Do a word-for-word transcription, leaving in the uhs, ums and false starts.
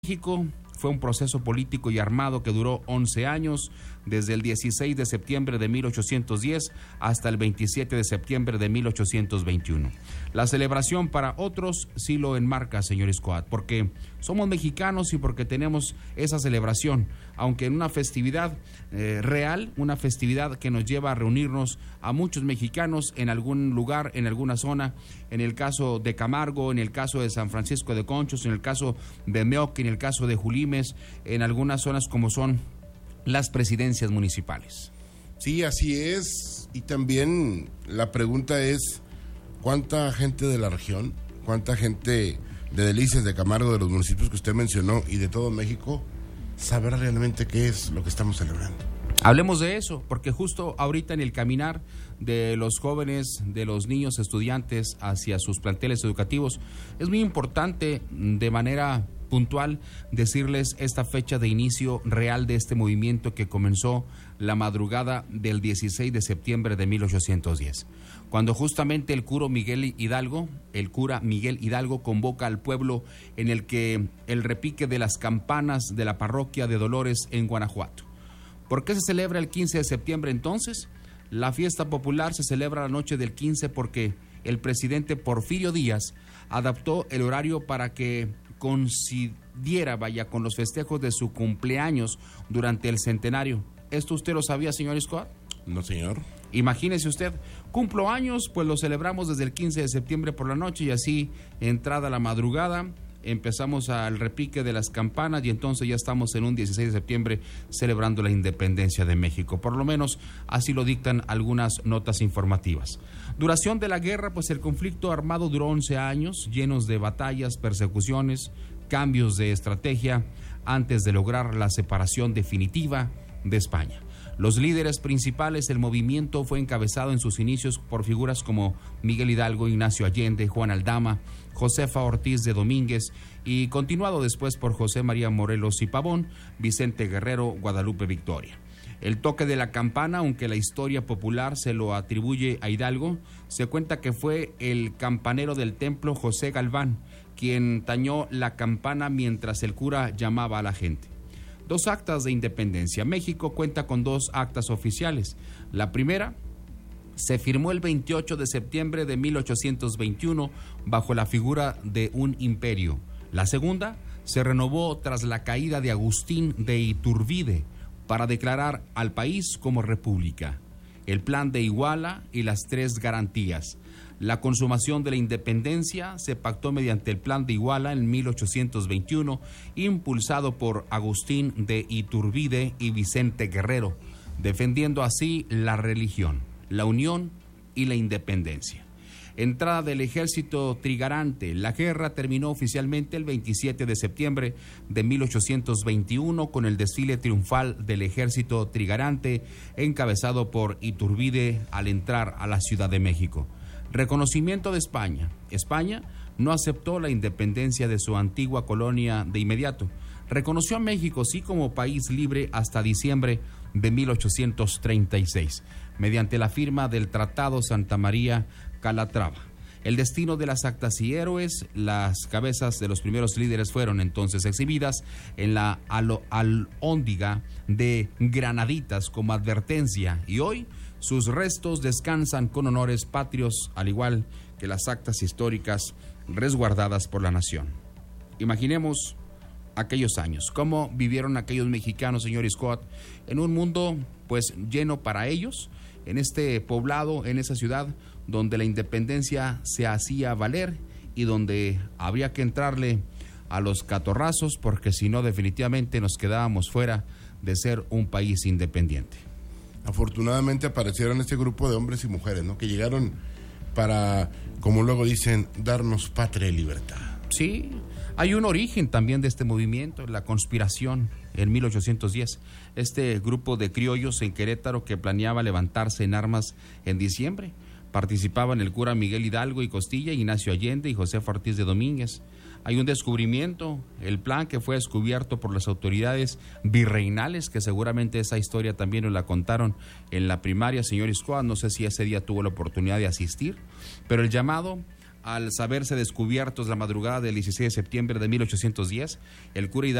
México fue un proceso político y armado que duró once años, desde el dieciséis de septiembre de mil ochocientos diez hasta el veintisiete de septiembre de mil ochocientos veintiuno. La celebración para otros sí lo enmarca, señor Escoat, porque somos mexicanos y porque tenemos esa celebración, aunque en una festividad eh, real, una festividad que nos lleva a reunirnos a muchos mexicanos en algún lugar, en alguna zona, en el caso de Camargo, en el caso de San Francisco de Conchos, en el caso de Meoc, en el caso de Julimes, en algunas zonas como son las presidencias municipales. Sí, así es. Y también la pregunta es, ¿cuánta gente de la región, cuánta gente de Delicias, de Camargo, de los municipios que usted mencionó y de todo México sabrá realmente qué es lo que estamos celebrando? Hablemos de eso, porque justo ahorita en el caminar de los jóvenes, de los niños estudiantes hacia sus planteles educativos, es muy importante de manera puntual decirles esta fecha de inicio real de este movimiento que comenzó la madrugada del dieciséis de septiembre de mil ochocientos diez, cuando justamente el cura Miguel Hidalgo, el cura Miguel Hidalgo convoca al pueblo en el que el repique de las campanas de la parroquia de Dolores en Guanajuato. ¿Por qué se celebra el quince de septiembre entonces? La fiesta popular se celebra la noche del quince porque el presidente Porfirio Díaz adaptó el horario para que coincidiera, vaya, con los festejos de su cumpleaños durante el centenario. ¿Esto usted lo sabía, señor Escobar? No, señor. Imagínese usted, cumplo años, pues lo celebramos desde el quince de septiembre por la noche y así, entrada la madrugada, empezamos al repique de las campanas y entonces ya estamos en un dieciséis de septiembre celebrando la independencia de México. Por lo menos así lo dictan algunas notas informativas. Duración de la guerra, pues el conflicto armado duró once años, llenos de batallas, persecuciones, cambios de estrategia, antes de lograr la separación definitiva de España. Los líderes principales del movimiento fue encabezado en sus inicios por figuras como Miguel Hidalgo, Ignacio Allende, Juan Aldama, Josefa Ortiz de Domínguez y continuado después por José María Morelos y Pavón, Vicente Guerrero, Guadalupe Victoria. El toque de la campana, aunque la historia popular se lo atribuye a Hidalgo, se cuenta que fue el campanero del templo José Galván quien tañó la campana mientras el cura llamaba a la gente. Dos actas de independencia. México cuenta con dos actas oficiales. La primera se firmó el veintiocho de septiembre de mil ochocientos veintiuno bajo la figura de un imperio. La segunda se renovó tras la caída de Agustín de Iturbide para declarar al país como república. El Plan de Iguala y las tres garantías. La consumación de la independencia se pactó mediante el Plan de Iguala en mil ochocientos veintiuno, impulsado por Agustín de Iturbide y Vicente Guerrero, defendiendo así la religión, la unión y la independencia. Entrada del ejército trigarante. La guerra terminó oficialmente el veintisiete de septiembre de mil ochocientos veintiuno con el desfile triunfal del ejército trigarante encabezado por Iturbide al entrar a la Ciudad de México. Reconocimiento de España. España no aceptó la independencia de su antigua colonia de inmediato. Reconoció a México sí como país libre hasta diciembre de mil ochocientos treinta y seis, mediante la firma del Tratado Santa María Calatrava. El destino de las actas y héroes, las cabezas de los primeros líderes fueron entonces exhibidas en la alhóndiga de granaditas como advertencia y hoy sus restos descansan con honores patrios, al igual que las actas históricas resguardadas por la nación. Imaginemos aquellos años, cómo vivieron aquellos mexicanos, señor Scott, en un mundo pues lleno para ellos, en este poblado, en esa ciudad, donde la independencia se hacía valer y donde habría que entrarle a los catorrazos, porque si no definitivamente nos quedábamos fuera de ser un país independiente. Afortunadamente aparecieron este grupo de hombres y mujeres, ¿no?, que llegaron para, como luego dicen, darnos patria y libertad. Sí, hay un origen también de este movimiento, la conspiración en mil ochocientos diez. Este grupo de criollos en Querétaro que planeaba levantarse en armas en diciembre. Participaban el cura Miguel Hidalgo y Costilla, Ignacio Allende y Josefa Ortiz de Domínguez. Hay un descubrimiento, el plan que fue descubierto por las autoridades virreinales, que seguramente esa historia también nos la contaron en la primaria, señor Iscoa, no sé si ese día tuvo la oportunidad de asistir, pero el llamado al saberse descubiertos la madrugada del dieciséis de septiembre de mil ochocientos diez, el cura Hidalgo